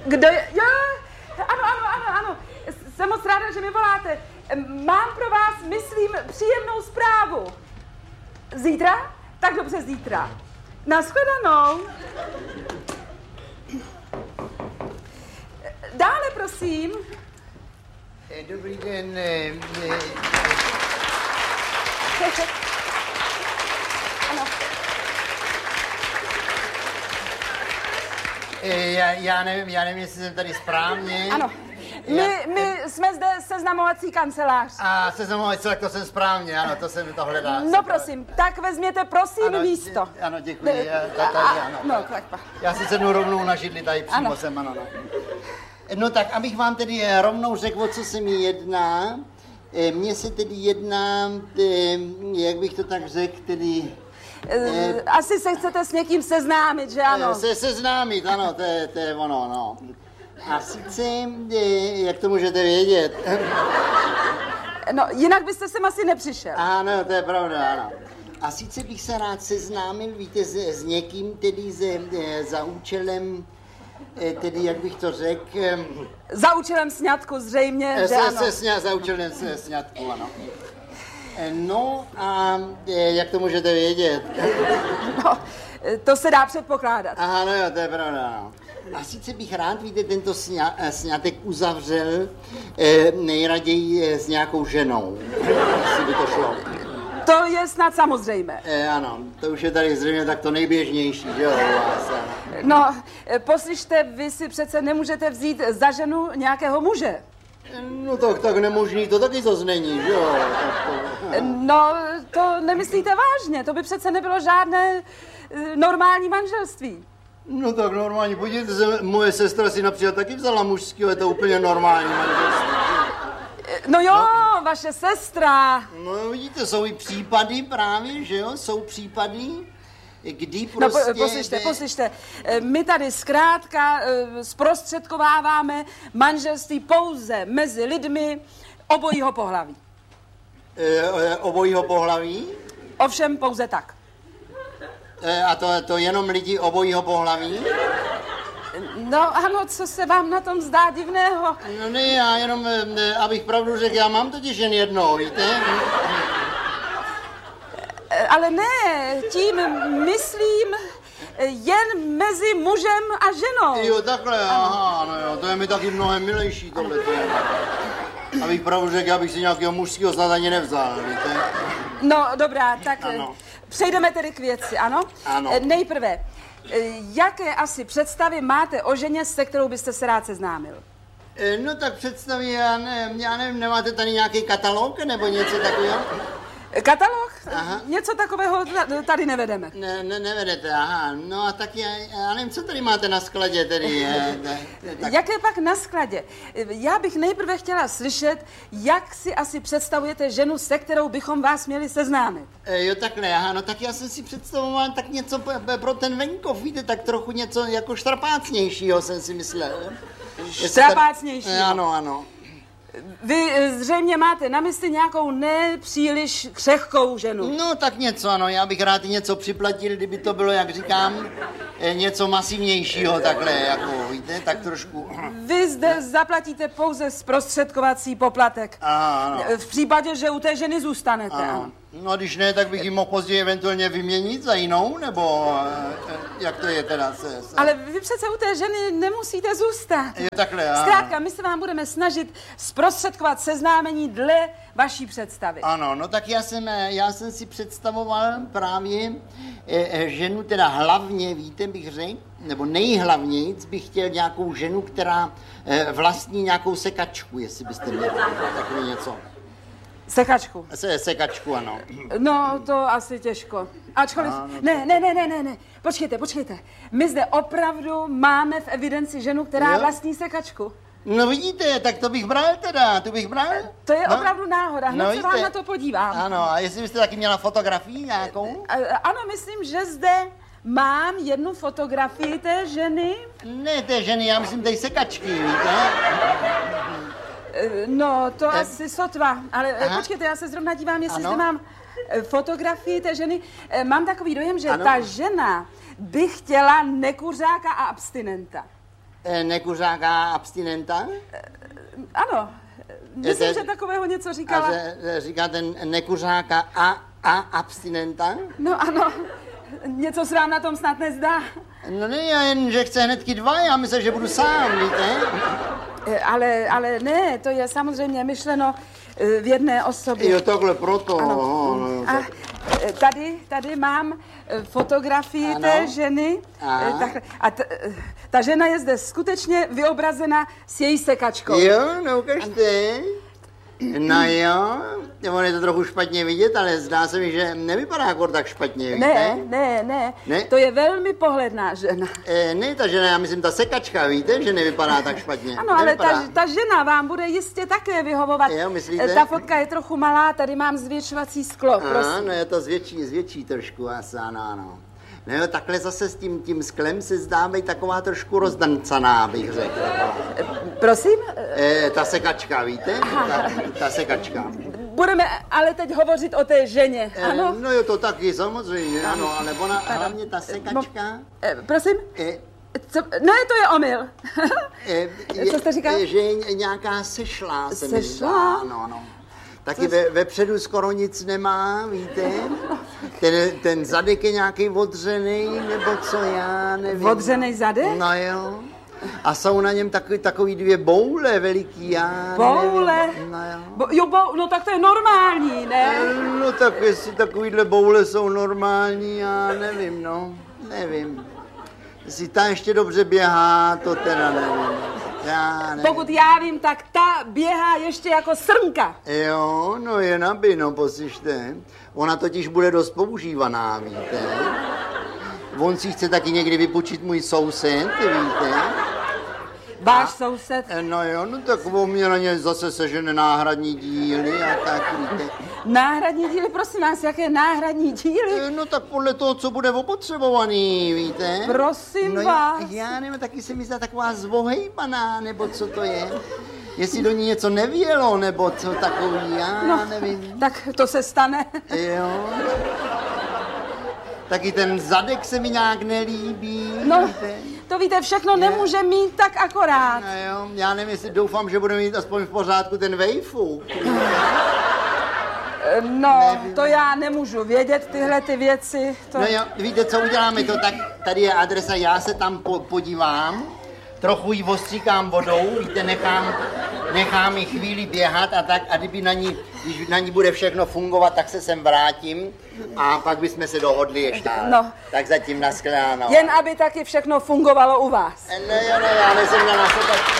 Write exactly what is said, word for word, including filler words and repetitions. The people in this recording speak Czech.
Kdo je? Jo, ano, ano, ano, ano. Jsem moc ráda, že mi voláte. Mám pro vás, myslím, příjemnou zprávu. Zítra? Tak dobře, zítra. Nashledanou. Dále, prosím. Dobrý den. Eh, Ano. eh, já, já nevím, já nevím, jestli jsem tady správně. Ano. My, Já, my jsme zde seznamovací kancelář. A seznamovací, tak to jsem správně, ano, to jsem to hledal. No prosím, tak vezměte prosím ano, místo. Dě, ano, děkuji. Já, tady, ano. No, tak pa. Já si sednu rovnou na židli, tady přímo Ano. jsem, ano, no. No tak, abych vám tedy rovnou řekl, o co se mi jedná. Mně se tedy jedná, jak bych to tak řekl, tedy... Eh, Asi se chcete s někým seznámit, že ano? Se seznámit, ano, to je, to je ono, no. A sice, jak to můžete vědět? No, jinak byste sem asi nepřišel. Ano, to je pravda, ano. A sice bych se rád seznámil, víte, s, s někým, tedy ze, za účelem, tedy, jak bych to řekl... Za účelem sňatku zřejmě, že se, ano. Se sňa, za účelem se, sňatku, ano. No a jak to můžete vědět? No, to se dá předpokládat. Aha, no jo, to je pravda, no. A sice bych rád, víte, tento sňa, sňatek uzavřel eh, nejraději s nějakou ženou, jestli by to šlo. To je snad samozřejmé. Eh, ano, to už je tady zřejmě tak to nejběžnější, že jo, u vás, ano. No, poslyšte, vy si přece nemůžete vzít za ženu nějakého muže. No tak, tak nemožný, to taky zas není, že jo. No, to nemyslíte vážně, to by přece nebylo žádné eh, normální manželství. No tak normálně, podívejte se, moje sestra si například taky vzala mužského, je to úplně normální manželství. No jo, no. Vaše sestra. No vidíte, jsou i případy právě, že jo, jsou případy, kdy No prostě... po, poslyšte, poslyšte, my tady zkrátka eh, zprostředkováváme manželství pouze mezi lidmi obojího pohlaví. E, obojího pohlaví? Ovšem pouze tak. E, a to, to jenom lidi obojího pohlaví? No ano, co se vám na tom zdá divného? No ne, já jenom, ne, abych pravdu řekl, já mám totiž jen jedno, víte? Ale ne, tím myslím jen mezi mužem a ženou. Jo, takhle, aha, no jo, to je mi taky mnohem milejší tohle. Abych pravdu řekl, já bych si nějakého mužského snad ani nevzal, víte? No, dobrá, tak ano. Přejdeme tedy k věci, ano? Ano. Nejprve, jaké asi představy máte o ženě, se kterou byste se rád seznámil? No tak představě, já nevím, já nevím, nemáte tady nějaký katalog nebo něco takového? Katalog? Aha. Něco takového tady nevedeme. Ne, ne, nevedete, aha, no a tak já, já nevím, co tady máte na skladě tedy, je, ne, tak... Jaké pak na skladě? Já bych nejprve chtěla slyšet, jak si asi představujete ženu, se kterou bychom vás měli seznámit. E, jo, takhle, aha, no tak já jsem si představoval tak něco pro ten venkov, víte, tak trochu něco jako štrapácnějšího jsem si myslel. Štrapácnější? Tady... Ano, ano. Vy zřejmě máte na mysli nějakou nepříliš křehkou ženu. No tak něco, ano, já bych rád něco připlatil, kdyby to bylo, jak říkám, něco masivnějšího takhle, jako, víte, tak trošku. Vy zde zaplatíte pouze zprostředkovací poplatek. Ano. V případě, že u té ženy zůstanete. Ano. Ano. No a když ne, tak bych ji mohl později eventuálně vyměnit za jinou, nebo jak to je teda? Se, se... Ale vy přece u té ženy nemusíte zůstat. Je takhle, ano. Zkrátka, my se vám budeme snažit zprostředkovat seznámení dle vaší představy. Ano, no tak já jsem, já jsem si představoval právě e, ženu, teda hlavně, víte, bych řekl, nebo nejhlavnějc bych chtěl nějakou ženu, která e, vlastní nějakou sekačku, jestli byste měli takové něco. Sekačku. Se, sekačku, ano. No, to asi těžko. Ačkoliv... Ano, to... Ne, ne, ne, ne, ne, ne. Počkejte, počkejte. My zde opravdu máme v evidenci ženu, která jo? vlastní sekačku. No vidíte, tak to bych bral teda, to bych bral. To je no? opravdu náhoda, hned no, se vám na to podívám. Ano, a jestli byste taky měla fotografii nějakou? A, ano, myslím, že zde mám jednu fotografii té ženy. Ne té ženy, já myslím té sekačky, víte? No, to e... asi sotva, ale Aha. počkejte, já se zrovna dívám, jestli ano? Zde mám fotografii té ženy. Mám takový dojem, že ano? ta žena by chtěla nekuřáka a abstinenta. E, nekuřáka abstinenta? E, ano, myslím, Je že takového něco říkala. A že říkáte nekuřáka a, a abstinenta? No ano, něco se vám na tom snad nezdá. No ne, já jen, že chce hnedky dva, já myslím, že budu sám, víte? E, ale, ale ne, to je samozřejmě myšleno e, v jedné osobě. Jo, takhle proto. Ano. No, A e, tady, tady mám e, fotografii ano. té ženy. E, takhle. A t, e, ta žena je zde skutečně vyobrazena s její sekačkou. Jo, no ukažte. No jo, ono je to trochu špatně vidět, ale zdá se mi, že nevypadá jako tak špatně, víte? Ne, ne, ne, ne, to je velmi pohledná žena. E, ne, ta žena, já myslím ta sekačka, víte, že nevypadá tak špatně. Ano, ale ta, Nevypadá. ta žena vám bude jistě také vyhovovat. Jo, myslíte? Ta fotka je trochu malá, tady mám zvětšovací sklo, prosím. Ano, je to zvětší, zvětší trošku, asi, ano, ano. No jo, takhle zase s tím, tím sklem se zdá být taková trošku rozdancaná, bych řekl. Prosím? E, ta sekačka, víte? Ta, ta sekačka. Budeme ale teď hovořit o té ženě, ano? E, no jo, to taky, samozřejmě, ano, ale ona, hlavně ta sekačka... E, prosím? E, Co? Ne, to je omyl. e, je, Co jste říkal? Že je nějaká sešlá, se mi zdá, Sešlá? ano, ano. Taky ve, vepředu skoro nic nemá, víte? Ten, ten zadek je nějaký odřený, nebo co, já nevím. Odřený zadek? No jo. A jsou na něm takový, takový dvě boule veliký, já Boule? nevím. No jo. Bo, jo, bo, no tak to je normální, ne? No tak jestli takovýhle boule jsou normální, já nevím, no. Nevím. Jestli ta ještě dobře běhá, to teda nevím. Já nevím. Pokud já vím, tak ta běhá ještě jako srnka. Jo, no je naby, no poslyšte. Ona totiž bude dost používaná, víte. On si chce taky někdy vypůjčit můj soused, víte. Váš soused? No jo, no tak on mě na ně zase sežene náhradní díly a tak, víte. Náhradní díly, prosím vás, jaké náhradní díly? No tak podle toho, co bude opotřebovaný, víte. Prosím no, vás. Já nevím, taky se mi zdá taková zvohejbaná, nebo co to je. Jestli do ní něco nevělo, nebo co takový, já no, nevím. Tak to se stane. Jo. Taky ten zadek se mi nějak nelíbí, No, víte. to víte, všechno nemůže mít tak akorát. No jo, já nevím, jestli doufám, že bude mít aspoň v pořádku ten vejfuk. No, Nevím. to já nemůžu vědět, tyhle ty věci. To... No jo, víte, co uděláme to, tak tady je adresa, já se tam po, podívám, trochu ji ostříkám vodou, víte, nechám, nechám ji chvíli běhat a tak, a kdyby na ní, když na ní bude všechno fungovat, tak se sem vrátím a pak bychom se dohodli ještě. No. Tak zatím naschledanou. Jen aby taky všechno fungovalo u vás. No jo, no, já nejsem měl na sebe.